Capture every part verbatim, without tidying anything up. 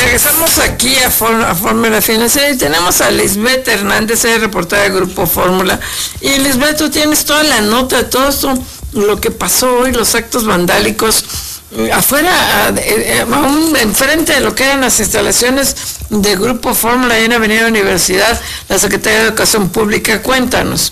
regresamos aquí a, For- a Fórmula Financiera y tenemos a Lisbeth Hernández, es reportera del Grupo Fórmula. Y Lisbeth, tú tienes toda la nota de todo esto, lo que pasó hoy, los actos vandálicos afuera, aún enfrente de lo que eran las instalaciones del Grupo Fórmula en Avenida Universidad, la Secretaría de Educación Pública. Cuéntanos.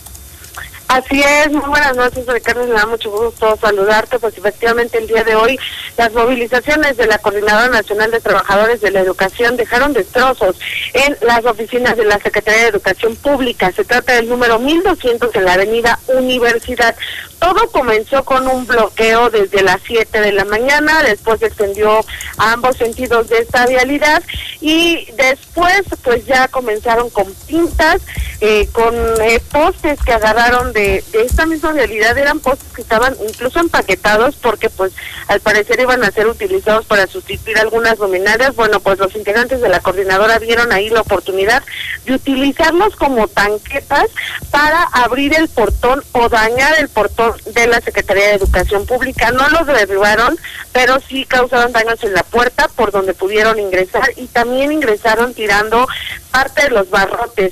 Así es, muy buenas noches, Ricardo, me da mucho gusto saludarte. Pues efectivamente el día de hoy las movilizaciones de la Coordinadora Nacional de Trabajadores de la Educación dejaron destrozos en las oficinas de la Secretaría de Educación Pública. Se trata del número mil doscientos en la Avenida Universidad. Todo comenzó con un bloqueo desde las siete de la mañana, después se extendió a ambos sentidos de esta vialidad y después pues ya comenzaron con pintas, eh, con eh, postes que agarraron de, de esta misma vialidad. Eran postes que estaban incluso empaquetados porque pues al parecer iban a ser utilizados para sustituir algunas luminarias. Bueno, pues los integrantes de la coordinadora vieron ahí la oportunidad de utilizarlos como tanquetas para abrir el portón o dañar el portón de la Secretaría de Educación Pública. No los derribaron, pero sí causaron daños en la puerta por donde pudieron ingresar y también ingresaron tirando parte de los barrotes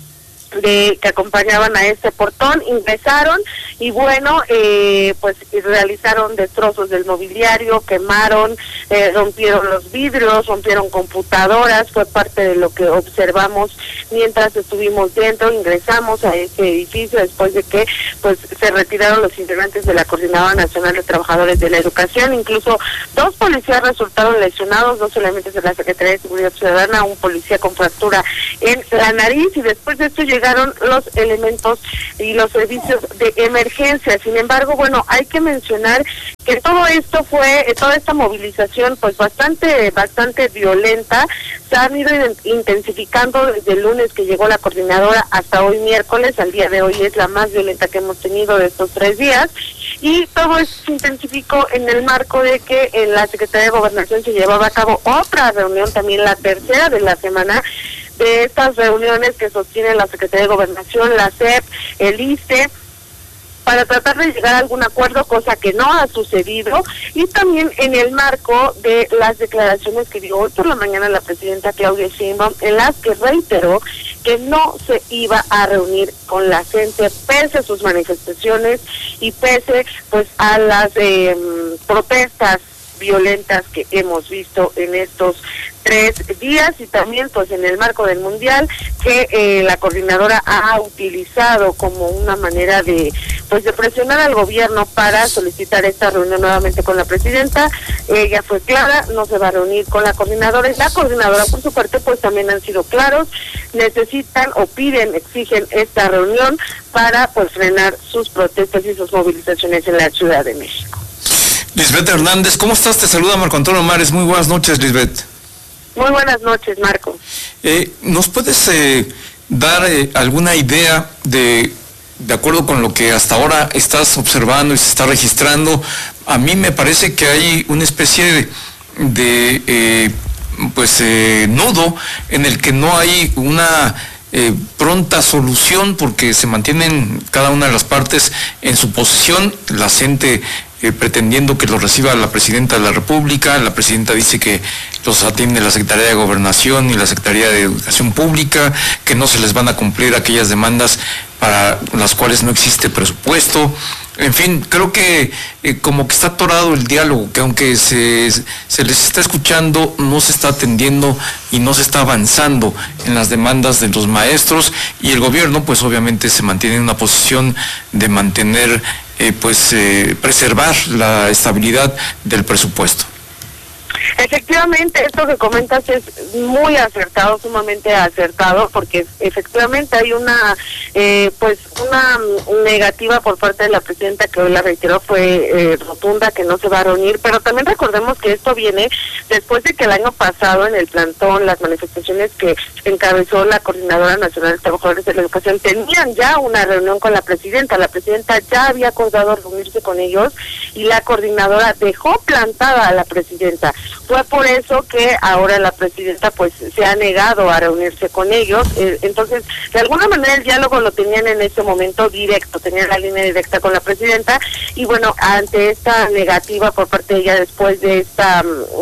de que acompañaban a este portón. Ingresaron y bueno, eh, pues realizaron destrozos del mobiliario, quemaron, eh, rompieron los vidrios, rompieron computadoras. Fue parte de lo que observamos mientras estuvimos dentro. Ingresamos a este edificio después de que pues se retiraron los integrantes de la Coordinadora Nacional de Trabajadores de la Educación. Incluso dos policías resultaron lesionados, dos elementos de la Secretaría de Seguridad Ciudadana, un policía con fractura en la nariz, y después de esto llegaron los elementos y los servicios de emergencia. Sin embargo, bueno, hay que mencionar que todo esto fue, toda esta movilización pues bastante, bastante violenta. Se han ido intensificando desde el lunes que llegó la coordinadora hasta hoy miércoles. Al día de hoy es la más violenta que hemos tenido de estos tres días. Y todo esto se intensificó en el marco de que en la Secretaría de Gobernación se llevaba a cabo otra reunión, también la tercera de la semana, de estas reuniones que sostiene la Secretaría de Gobernación, la S E P, el I S S S T E, para tratar de llegar a algún acuerdo, cosa que no ha sucedido, y también en el marco de las declaraciones que dio hoy por la mañana la presidenta Claudia Sheinbaum, en las que reiteró que no se iba a reunir con la gente pese a sus manifestaciones y pese pues a las eh, protestas violentas que hemos visto en estos tres días, y también pues en el marco del Mundial que eh, la coordinadora ha utilizado como una manera de pues de presionar al gobierno para solicitar esta reunión nuevamente con la presidenta. Ella fue clara, no se va a reunir con la coordinadora, y la coordinadora por su parte pues también han sido claros, necesitan o piden, exigen esta reunión para pues frenar sus protestas y sus movilizaciones en la Ciudad de México. Lisbeth Hernández, ¿cómo estás? Te saluda Marco Antonio Mares. Muy buenas noches, Lisbeth. Muy buenas noches, Marco. Eh, ¿Nos puedes eh, dar eh, alguna idea de, de acuerdo con lo que hasta ahora estás observando y se está registrando? A mí me parece que hay una especie de, de eh, pues eh, nudo en el que no hay una eh, pronta solución, porque se mantienen cada una de las partes en su posición. La gente Eh, pretendiendo que los reciba la Presidenta de la República. La Presidenta dice que los atiende la Secretaría de Gobernación y la Secretaría de Educación Pública, que no se les van a cumplir aquellas demandas para las cuales no existe presupuesto. En fin, creo que eh, como que está atorado el diálogo, que aunque se, se les está escuchando, no se está atendiendo y no se está avanzando en las demandas de los maestros, y el gobierno pues obviamente se mantiene en una posición de mantener Eh, pues eh, preservar la estabilidad del presupuesto. Efectivamente, esto que comentas es muy acertado, sumamente acertado, porque efectivamente hay una eh, pues una negativa por parte de la presidenta, que hoy la reiteró, fue eh, rotunda, que no se va a reunir. Pero también recordemos que esto viene después de que el año pasado en el plantón, las manifestaciones que encabezó la Coordinadora Nacional de Trabajadores de la Educación tenían ya una reunión con la presidenta. La presidenta ya había acordado reunirse con ellos y la coordinadora dejó plantada a la presidenta. fue por eso que ahora la presidenta pues se ha negado a reunirse con ellos. Eh, entonces, de alguna manera el diálogo lo tenían en ese momento directo, tenían la línea directa con la presidenta, y bueno, ante esta negativa por parte de ella después de esta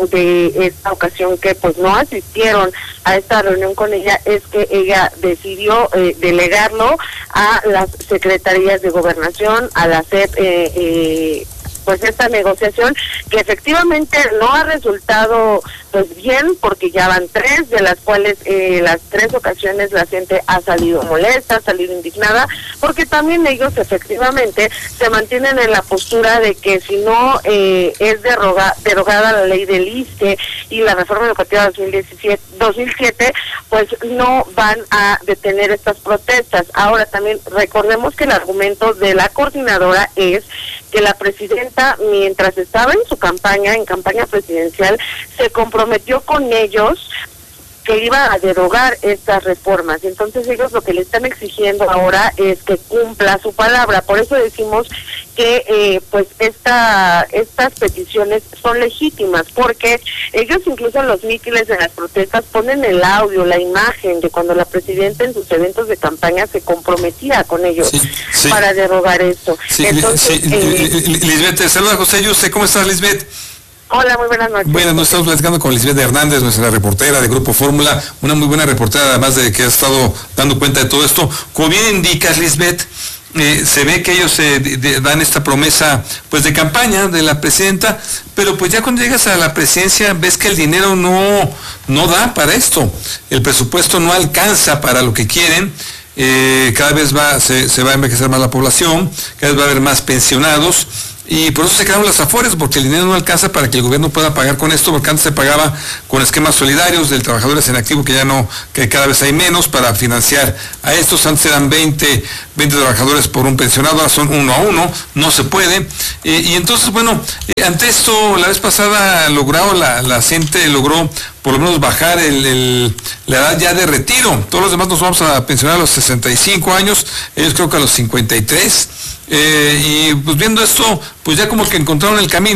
de esta ocasión que pues no asistieron a esta reunión con ella, es que ella decidió eh, delegarlo a las secretarías de gobernación, a la C E P, eh, eh, pues esta negociación que efectivamente no ha resultado pues bien, porque ya van tres, de las cuales eh, las tres ocasiones la gente ha salido molesta, ha salido indignada, porque también ellos efectivamente se mantienen en la postura de que si no eh, es deroga, derogada la ley del I S S S S E y la reforma educativa dos mil diecisiete, dos mil siete, pues no van a detener estas protestas. Ahora también recordemos que el argumento de la coordinadora es que la presidenta, mientras estaba en su campaña, en campaña presidencial, se comprometió con ellos que iba a derogar estas reformas. Entonces ellos lo que le están exigiendo ahora es que cumpla su palabra. Por eso decimos que eh, pues esta estas peticiones son legítimas, porque ellos incluso en los mítines, en las protestas, ponen el audio, la imagen de cuando la presidenta en sus eventos de campaña se comprometía con ellos sí, sí. para derogar esto. Sí, Entonces, sí, eh, Lisbeth, te saluda José Yuste. ¿Cómo estás, Lisbeth? Hola, muy buenas noches. Bueno, nos estamos platicando con Lisbeth Hernández, nuestra reportera de Grupo Fórmula, una muy buena reportera, además de que ha estado dando cuenta de todo esto. Como bien indicas, Lisbeth, eh, se ve que ellos eh, de, de, dan esta promesa pues de campaña de la presidenta, pero pues ya cuando llegas a la presidencia ves que el dinero no, no da para esto, el presupuesto no alcanza para lo que quieren. Eh, cada vez va se, se va a envejecer más la población, cada vez va a haber más pensionados, y por eso se quedaron las afores, porque el dinero no alcanza para que el gobierno pueda pagar con esto, porque antes se pagaba con esquemas solidarios del trabajadores en activo, que ya no, que cada vez hay menos para financiar a estos. Antes eran veinte, veinte trabajadores por un pensionado, ahora son uno a uno, no se puede. Eh, y entonces, bueno, eh, ante esto, la vez pasada logrado, la, la gente logró por lo menos bajar el, el, la edad ya de retiro. Todos los demás nos vamos a pensionar a los sesenta y cinco años, ellos creo que a los cincuenta y tres. Eh, y pues viendo esto, pues ya como que encontraron el camino.